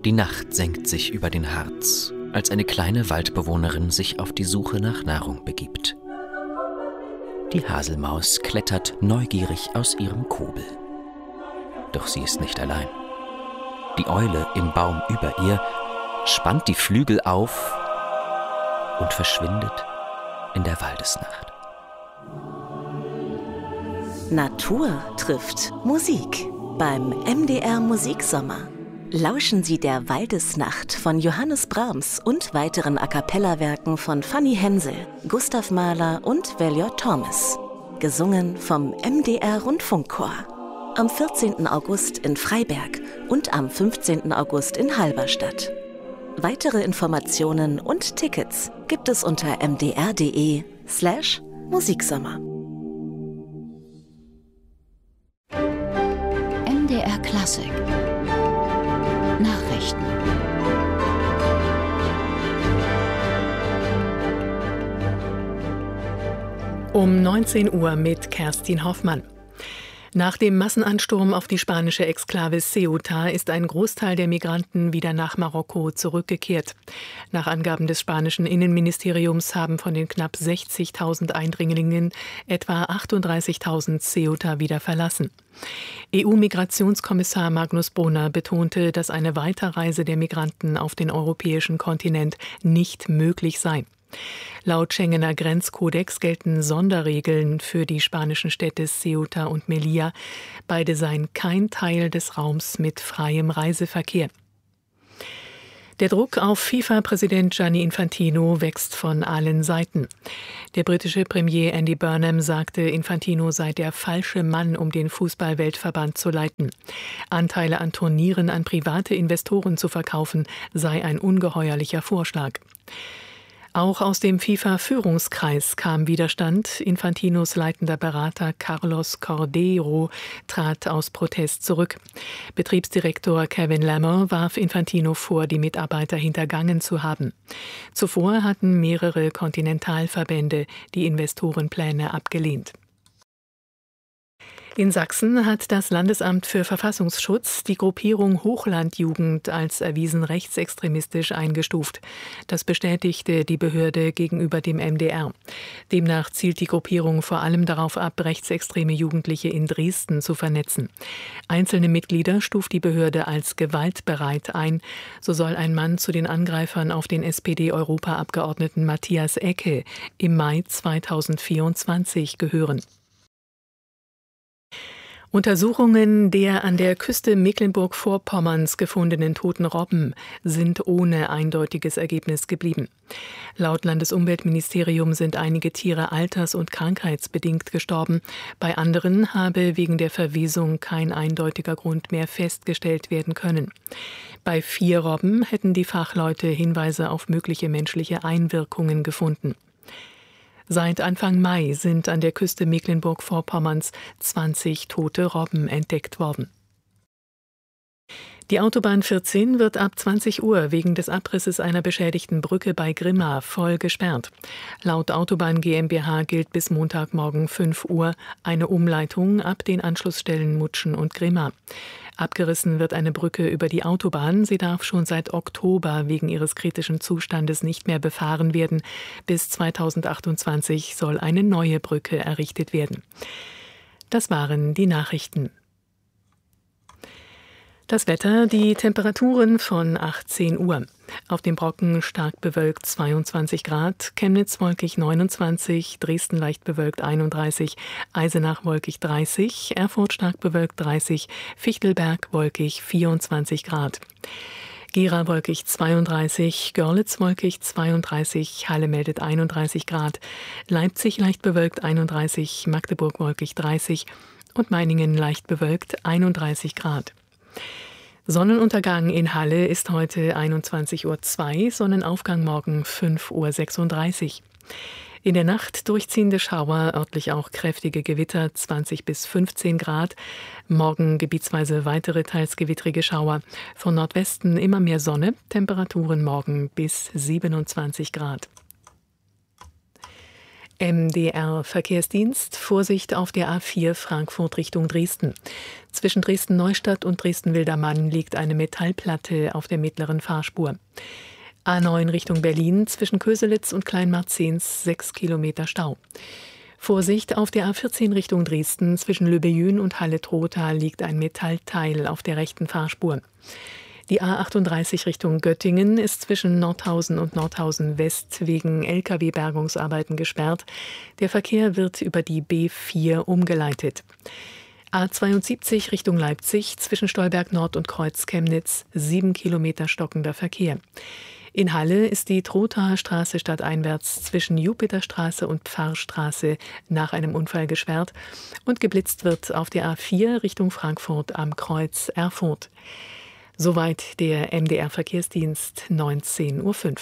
Die Nacht senkt sich über den Harz, als eine kleine Waldbewohnerin sich auf die Suche nach Nahrung begibt. Die Haselmaus klettert neugierig aus ihrem Kobel. Doch sie ist nicht allein. Die Eule im Baum über ihr spannt die Flügel auf und verschwindet in der Waldesnacht. Natur trifft Musik beim MDR Musiksommer. Lauschen Sie der Waldesnacht von Johannes Brahms und weiteren A-cappella-Werken von Fanny Hensel, Gustav Mahler und Valior Thomas. Gesungen vom MDR Rundfunkchor. Am 14. August in Freiberg und am 15. August in Halberstadt. Weitere Informationen und Tickets gibt es unter mdr.de/Musiksommer. MDR Klassik Nachrichten. Um 19 Uhr mit Kerstin Hoffmann. Nach dem Massenansturm auf die spanische Exklave Ceuta ist ein Großteil der Migranten wieder nach Marokko zurückgekehrt. Nach Angaben des spanischen Innenministeriums haben von den knapp 60.000 Eindringlingen etwa 38.000 Ceuta wieder verlassen. EU-Migrationskommissar Magnus Brunner betonte, dass eine Weiterreise der Migranten auf den europäischen Kontinent nicht möglich sei. Laut Schengener Grenzkodex gelten Sonderregeln für die spanischen Städte Ceuta und Melilla. Beide seien kein Teil des Raums mit freiem Reiseverkehr. Der Druck auf FIFA-Präsident Gianni Infantino wächst von allen Seiten. Der britische Premier Andy Burnham sagte, Infantino sei der falsche Mann, um den Fußball-Weltverband zu leiten. Anteile an Turnieren an private Investoren zu verkaufen, sei ein ungeheuerlicher Vorschlag. Auch aus dem FIFA-Führungskreis kam Widerstand. Infantinos leitender Berater Carlos Cordeiro trat aus Protest zurück. Betriebsdirektor Kevin Lammer warf Infantino vor, die Mitarbeiter hintergangen zu haben. Zuvor hatten mehrere Kontinentalverbände die Investorenpläne abgelehnt. In Sachsen hat das Landesamt für Verfassungsschutz die Gruppierung Hochlandjugend als erwiesen rechtsextremistisch eingestuft. Das bestätigte die Behörde gegenüber dem MDR. Demnach zielt die Gruppierung vor allem darauf ab, rechtsextreme Jugendliche in Dresden zu vernetzen. Einzelne Mitglieder stuft die Behörde als gewaltbereit ein. So soll ein Mann zu den Angreifern auf den SPD-Europaabgeordneten Matthias Ecke im Mai 2024 gehören. Untersuchungen der an der Küste Mecklenburg-Vorpommerns gefundenen toten Robben sind ohne eindeutiges Ergebnis geblieben. Laut Landesumweltministerium sind einige Tiere alters- und krankheitsbedingt gestorben. Bei anderen habe wegen der Verwesung kein eindeutiger Grund mehr festgestellt werden können. Bei 4 Robben hätten die Fachleute Hinweise auf mögliche menschliche Einwirkungen gefunden. Seit Anfang Mai sind an der Küste Mecklenburg-Vorpommerns 20 tote Robben entdeckt worden. Die Autobahn 14 wird ab 20 Uhr wegen des Abrisses einer beschädigten Brücke bei Grimma voll gesperrt. Laut Autobahn GmbH gilt bis Montagmorgen 5 Uhr eine Umleitung ab den Anschlussstellen Mutschen und Grimma. Abgerissen wird eine Brücke über die Autobahn. Sie darf schon seit Oktober wegen ihres kritischen Zustandes nicht mehr befahren werden. Bis 2028 soll eine neue Brücke errichtet werden. Das waren die Nachrichten. Das Wetter, die Temperaturen von 18 Uhr. Auf dem Brocken stark bewölkt 22 Grad, Chemnitz wolkig 29, Dresden leicht bewölkt 31, Eisenach wolkig 30, Erfurt stark bewölkt 30, Fichtelberg wolkig 24 Grad. Gera wolkig 32, Görlitz wolkig 32, Halle meldet 31 Grad, Leipzig leicht bewölkt 31, Magdeburg wolkig 30 und Meiningen leicht bewölkt 31 Grad. Sonnenuntergang in Halle ist heute 21:02 Uhr, Sonnenaufgang morgen 5:36 Uhr. In der Nacht durchziehende Schauer, örtlich auch kräftige Gewitter, 20 bis 15 Grad. Morgen gebietsweise weitere teils gewittrige Schauer. Von Nordwesten immer mehr Sonne, Temperaturen morgen bis 27 Grad. MDR-Verkehrsdienst, Vorsicht auf der A4 Frankfurt Richtung Dresden. Zwischen Dresden-Neustadt und Dresden-Wildermann liegt eine Metallplatte auf der mittleren Fahrspur. A9 Richtung Berlin, zwischen Köselitz und Kleinmarzens 6 Kilometer Stau. Vorsicht auf der A14 Richtung Dresden, zwischen Löbejün und Halle-Trotha liegt ein Metallteil auf der rechten Fahrspur. Die A38 Richtung Göttingen ist zwischen Nordhausen und Nordhausen West wegen Lkw-Bergungsarbeiten gesperrt. Der Verkehr wird über die B4 umgeleitet. A72 Richtung Leipzig zwischen Stolberg Nord und Kreuz-Chemnitz 7 Kilometer stockender Verkehr. In Halle ist die Trothaer Straße stadteinwärts zwischen Jupiterstraße und Pfarrstraße nach einem Unfall gesperrt und geblitzt wird auf der A4 Richtung Frankfurt am Kreuz Erfurt. Soweit der MDR-Verkehrsdienst, 19:05 Uhr.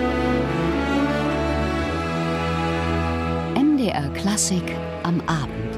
MDR Klassik am Abend.